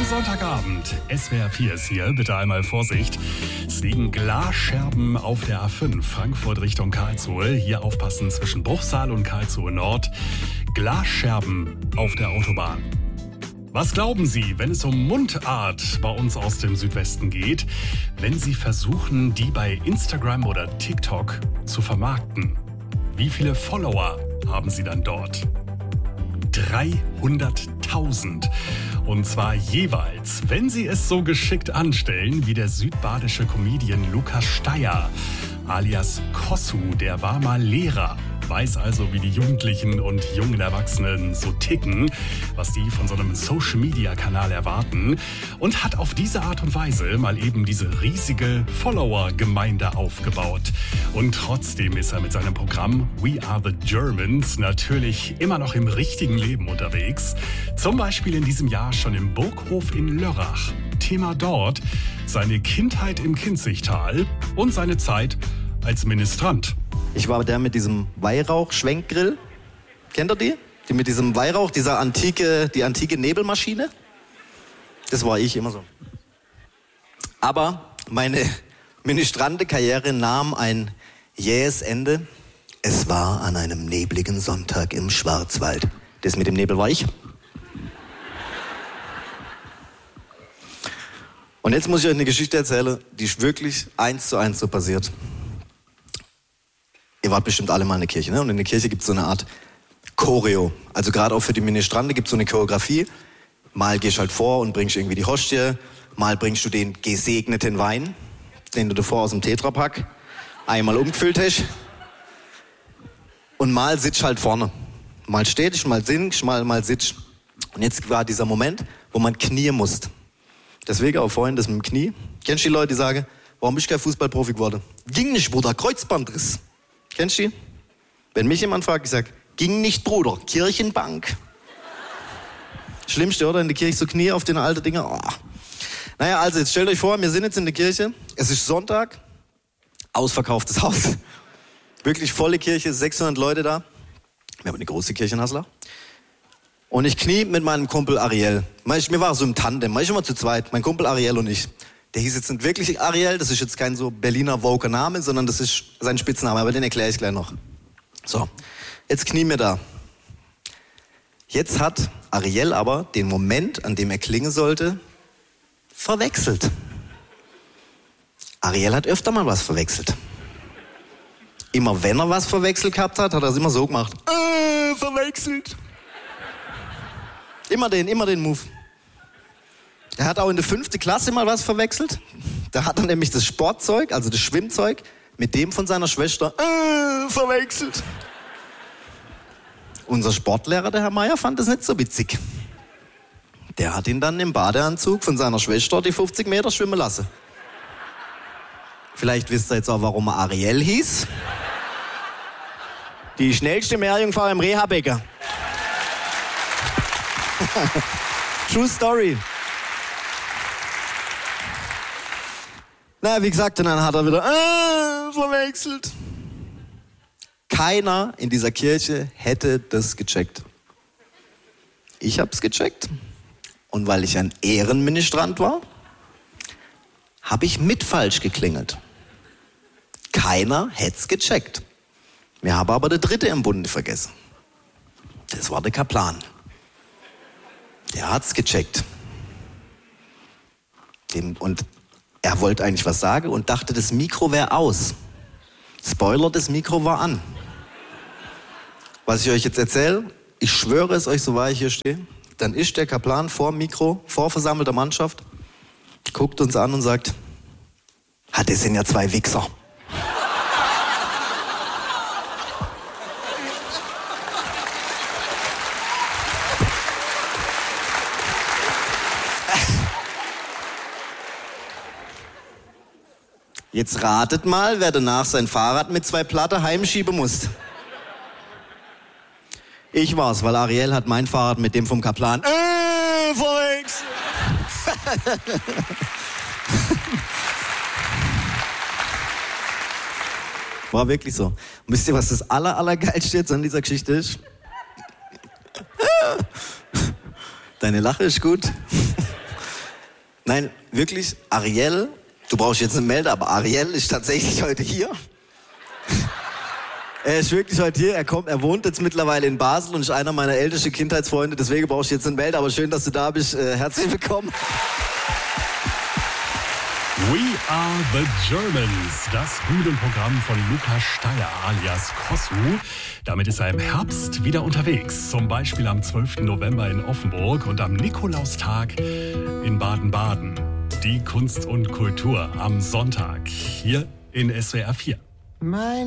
Sonntagabend, SWR 4 ist hier, bitte einmal Vorsicht. Es liegen Glasscherben auf der A5, Frankfurt Richtung Karlsruhe. Hier aufpassen zwischen Bruchsal und Karlsruhe Nord. Glasscherben auf der Autobahn. Was glauben Sie, wenn es um Mundart bei uns aus dem Südwesten geht, wenn Sie versuchen, die bei Instagram oder TikTok zu vermarkten? Wie viele Follower haben Sie dann dort? 300.000. Und zwar jeweils, wenn Sie es so geschickt anstellen wie der südbadische Comedian Lukas Steyer, alias Kossu, der war mal Lehrer. Weiß also, wie die Jugendlichen und jungen Erwachsenen so ticken, was die von so einem Social-Media-Kanal erwarten und hat auf diese Art und Weise mal eben diese riesige Follower-Gemeinde aufgebaut. Und trotzdem ist er mit seinem Programm We Are the Germans natürlich immer noch im richtigen Leben unterwegs. Zum Beispiel in diesem Jahr schon im Burghof in Lörrach. Thema dort seine Kindheit im Kinzigtal und seine Zeit als Ministrant. Ich war der mit diesem Weihrauch-Schwenkgrill. Kennt ihr die? Die mit diesem Weihrauch, die antike Nebelmaschine. Das war ich immer so. Aber meine Ministrantenkarriere nahm ein jähes Ende. Es war an einem nebligen Sonntag im Schwarzwald. Das mit dem Nebel war ich. Und jetzt muss ich euch eine Geschichte erzählen, die ist wirklich 1:1 so passiert. Ihr wart bestimmt alle mal in der Kirche, ne? Und in der Kirche gibt es so eine Art Choreo. Also gerade auch für die Ministranten gibt es so eine Choreografie. Mal gehst du halt vor und bringst irgendwie die Hostie. Mal bringst du den gesegneten Wein, den du davor aus dem Tetrapack einmal umgefüllt hast. Und mal sitzt halt vorne. Mal stehst, mal singst, mal sitzt. Und jetzt war dieser Moment, wo man knien musste. Deswegen auch vorhin das mit dem Knie. Kennst du die Leute, die sagen, warum bist du kein Fußballprofi geworden? Ging nicht, Bruder, Kreuzbandriss. Kennst du die? Wenn mich jemand fragt, ich sag, ging nicht, Bruder, Kirchenbank. Schlimmste, oder? In der Kirche so Knie auf den alten Dinger. Oh. Naja, also jetzt stellt euch vor, wir sind jetzt in der Kirche. Es ist Sonntag. Ausverkauftes Haus. Wirklich volle Kirche, 600 Leute da. Wir haben eine große Kirche in Haslar. Und ich knie mit meinem Kumpel Ariel. Wir waren so im Tandem, immer zu zweit. Mein Kumpel Ariel und ich. Der hieß jetzt nicht wirklich Ariel, das ist jetzt kein so Berliner Woker Name, sondern das ist sein Spitzname, aber den erkläre ich gleich noch. So, jetzt knien wir da. Jetzt hat Ariel aber den Moment, an dem er klingen sollte, verwechselt. Ariel hat öfter mal was verwechselt. Immer wenn er was verwechselt gehabt hat, hat er es immer so gemacht. Verwechselt. Immer den Move. Er hat auch in der 5. Klasse mal was verwechselt. Da hat er nämlich das Sportzeug, also das Schwimmzeug, mit dem von seiner Schwester verwechselt. Unser Sportlehrer, der Herr Meier, fand das nicht so witzig. Der hat ihn dann im Badeanzug von seiner Schwester die 50 Meter schwimmen lassen. Vielleicht wisst ihr jetzt auch, warum er Ariel hieß. Die schnellste Meerjungfrau im Reha-Becken. True Story. Na, wie gesagt, und dann hat er wieder verwechselt. Keiner in dieser Kirche hätte das gecheckt. Ich hab's gecheckt. Und weil ich ein Ehrenministrant war, habe ich mit falsch geklingelt. Keiner hätt's gecheckt. Wir haben aber der Dritte im Bunde vergessen. Das war der Kaplan. Der hat's gecheckt. Und er wollte eigentlich was sagen und dachte, das Mikro wäre aus. Spoiler, das Mikro war an. Was ich euch jetzt erzähle, ich schwöre es euch, so wahr ich hier stehe, dann ist der Kaplan vor dem Mikro, vor versammelter Mannschaft, guckt uns an und sagt, das sind ja 2 Wichser. Jetzt ratet mal, wer danach sein Fahrrad mit 2 Platten heimschieben muss. Ich war's, weil Ariel hat mein Fahrrad mit dem vom Kaplan verwechselt. War wirklich so. Und wisst ihr, was das Allergeilste jetzt an dieser Geschichte ist? Deine Lache ist gut. Nein, wirklich, Ariel, du brauchst jetzt eine Melde, aber Ariel ist tatsächlich heute hier. Er ist wirklich heute hier, er wohnt jetzt mittlerweile in Basel und ist einer meiner ältesten Kindheitsfreunde, deswegen brauchst du jetzt eine Melde, aber schön, dass du da bist. Herzlich willkommen. We are the Germans, das Bühnenprogramm von Lukas Steier alias Kossu. Damit ist er im Herbst wieder unterwegs, zum Beispiel am 12. November in Offenburg und am Nikolaustag in Baden-Baden. Die Kunst und Kultur am Sonntag hier in SWR 4.